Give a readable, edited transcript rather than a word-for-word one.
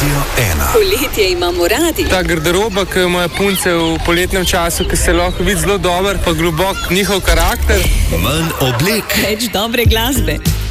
Radio 1. Poletje imamo radi. Ta garderoba, ki ima punce v poletnem času, ki se lahko vidi zelo dober, pa globok njihov karakter. Manj oblek. Več dobre glasbe.